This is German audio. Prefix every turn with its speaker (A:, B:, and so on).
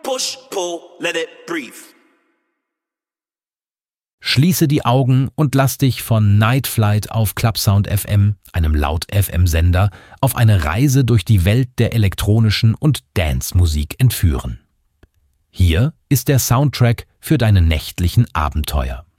A: push, pull, let it breathe.
B: Schließe die Augen und lass dich von Night Flight auf Clubsound FM, einem Laut-FM-Sender, auf eine Reise durch die Welt der elektronischen und Dance-Musik entführen. Hier ist der Soundtrack für deine nächtlichen Abenteuer.